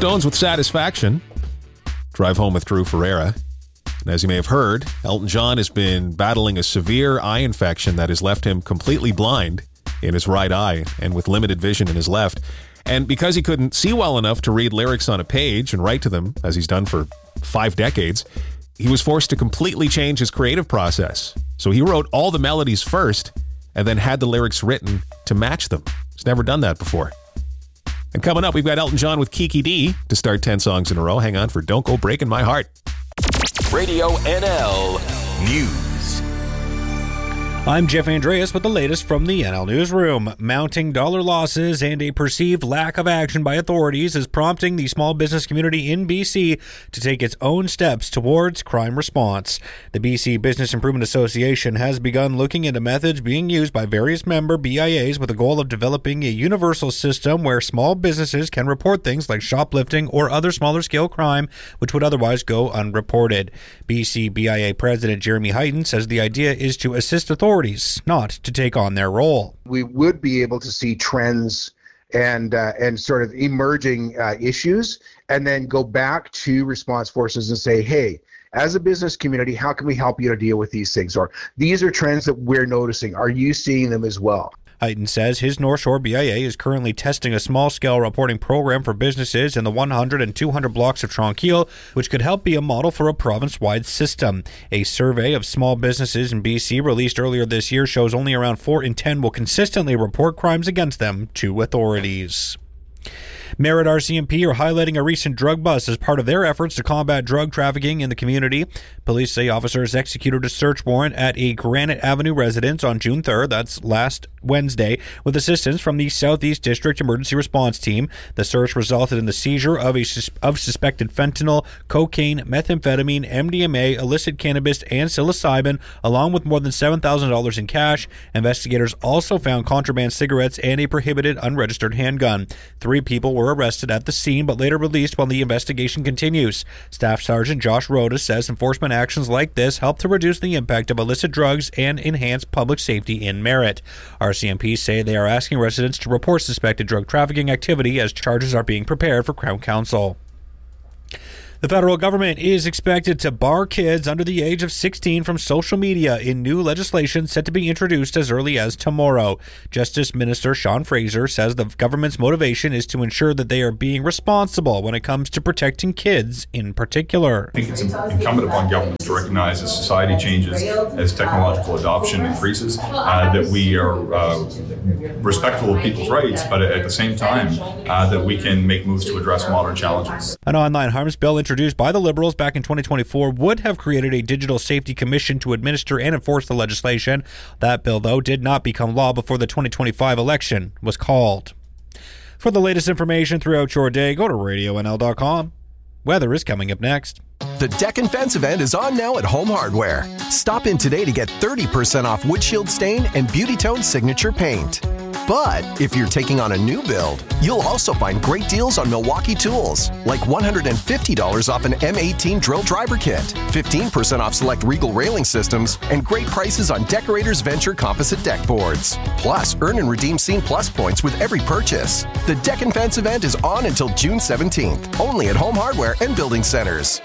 Stones with Satisfaction. Drive Home with Drew Ferreira. And as you may have heard, Elton John has been battling a severe eye infection that has left him completely blind in his right eye and with limited vision in his left. And because he couldn't see well enough to read lyrics on a page and write to them, as he's done for 5 decades, he was forced to completely change his creative process. So he wrote all the melodies first and then had the lyrics written to match them. He's never done that before. And coming up, we've got Elton John with Kiki D to start 10 songs in a row. Hang on for Don't Go Breaking My Heart. Radio NL News. I'm Jeff Andreas with the latest from the NL Newsroom. Mounting dollar losses and a perceived lack of action by authorities is prompting the small business community in BC to take its own steps towards crime response. The BC Business Improvement Association has begun looking into methods being used by various member BIAs with the goal of developing a universal system where small businesses can report things like shoplifting or other smaller scale crime which would otherwise go unreported. BC BIA President Jeremy Hyten says the idea is to assist authorities, not to take on their role. We would be able to see trends and sort of emerging issues, and then go back to response forces and say, hey, as a business community, how can we help you to deal with these things? Or these are trends that we're noticing. Are you seeing them as well? Hyten says his North Shore BIA is currently testing a small-scale reporting program for businesses in the 100 and 200 blocks of Tranquille, which could help be a model for a province-wide system. A survey of small businesses in BC released earlier this year shows only around 4 in 10 will consistently report crimes against them to authorities. Merritt RCMP are highlighting a recent drug bust as part of their efforts to combat drug trafficking in the community. Police say officers executed a search warrant at a Granite Avenue residence on June 3rd, that's last Wednesday, with assistance from the Southeast District Emergency Response Team. The search resulted in the seizure of suspected fentanyl, cocaine, methamphetamine, MDMA, illicit cannabis, and psilocybin, along with more than $7,000 in cash. Investigators also found contraband cigarettes and a prohibited unregistered handgun. 3 people were arrested at the scene but later released while the investigation continues. Staff Sergeant Josh Rhoda says enforcement actions like this help to reduce the impact of illicit drugs and enhance public safety in Merritt. RCMP say they are asking residents to report suspected drug trafficking activity as charges are being prepared for Crown Counsel. The federal government is expected to bar kids under the age of 16 from social media in new legislation set to be introduced as early as tomorrow. Justice Minister Sean Fraser says the government's motivation is to ensure that they are being responsible when it comes to protecting kids in particular. I think it's incumbent upon governments to recognize as society changes, as technological adoption increases, that we are respectful of people's rights, but at the same time that we can make moves to address modern challenges. An online harms bill introduced by the Liberals back in 2024 would have created a digital safety commission to administer and enforce the legislation. That bill, though, did not become law before the 2025 election was called. For the latest information throughout your day, go to RadioNL.com. Weather is coming up next. The Deck and Fence event is on now at Home Hardware. Stop in today to get 30% off Wood Shield Stain and Beauty Tone Signature Paint. But if you're taking on a new build, you'll also find great deals on Milwaukee tools, like $150 off an M18 drill driver kit, 15% off select Regal railing systems, and great prices on Decorators Venture composite deck boards. Plus, earn and redeem Scene Plus points with every purchase. The Deck and Fence event is on until June 17th, only at Home Hardware and Building Centers.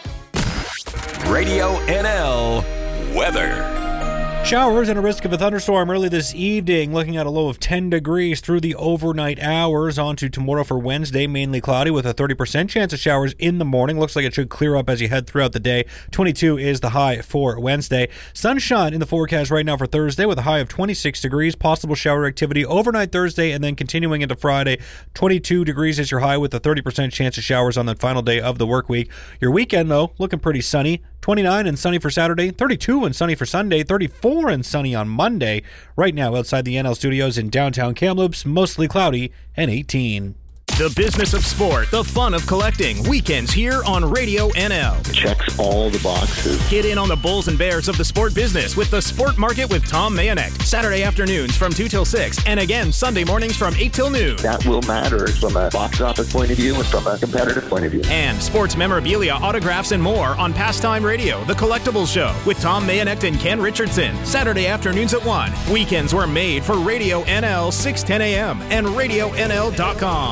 Radio NL weather. Showers and a risk of a thunderstorm early this evening, looking at a low of 10 degrees through the overnight hours. On to tomorrow for Wednesday, mainly cloudy with a 30% chance of showers in the morning. Looks like it should clear up as you head throughout the day. 22 is the high for Wednesday. Sunshine in the forecast right now for Thursday with a high of 26 degrees. Possible shower activity overnight Thursday and then continuing into Friday. 22 degrees is your high with a 30% chance of showers on the final day of the work week. Your weekend, though, looking pretty sunny. 29 and sunny for Saturday, 32 and sunny for Sunday, 34 and sunny on Monday. Right now, outside the NL studios in downtown Kamloops, mostly cloudy and 18. The business of sport, the fun of collecting. Weekends here on Radio NL. Checks all the boxes. Get in on the bulls and bears of the sport business with the Sport Market with Tom Mayanek. Saturday afternoons from 2 till 6, and again Sunday mornings from 8 till noon. That will matter from a box office point of view and from a competitive point of view. And sports memorabilia, autographs, and more on Pastime Radio, the Collectibles Show with Tom Mayanek and Ken Richardson. Saturday afternoons at 1. Weekends were made for Radio NL 610 a.m. and RadioNL.com.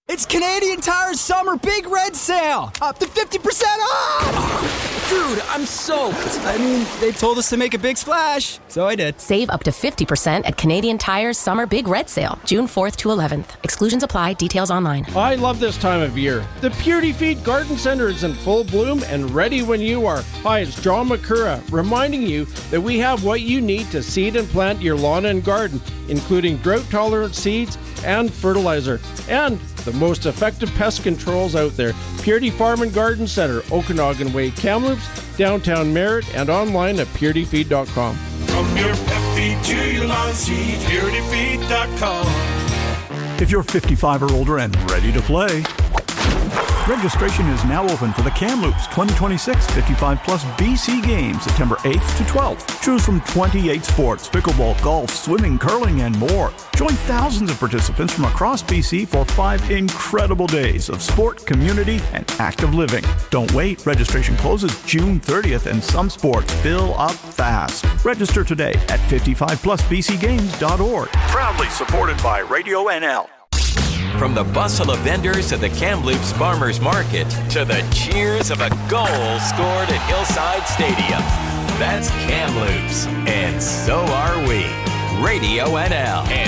It's Canadian Tire's summer big red sale. Up to 50% off! Dude, I'm soaked. I mean, they told us to make a big splash, so I did. Save up to 50% at Canadian Tire's summer big red sale, June 4th to 11th. Exclusions apply. Details online. I love this time of year. The Purity Feed Garden Center is in full bloom and ready when you are. Hi, it's John McCurra, reminding you that we have what you need to seed and plant your lawn and garden, including drought-tolerant seeds and fertilizer, and the most effective pest controls out there. Purity Farm and Garden Center, Okanagan Way, Kamloops, downtown Merritt, and online at purityfeed.com. From your pet feed to your lawn seed, purityfeed.com. If you're 55 or older and ready to play, registration is now open for the Kamloops 2026 55 Plus BC Games, September 8th to 12th. Choose from 28 sports, pickleball, golf, swimming, curling, and more. Join thousands of participants from across BC for 5 incredible days of sport, community, and active living. Don't wait. Registration closes June 30th, and some sports fill up fast. Register today at 55plusbcgames.org. Proudly supported by Radio NL. From the bustle of vendors at the Kamloops Farmers Market to the cheers of a goal scored at Hillside Stadium. That's Kamloops, and so are we. Radio NL and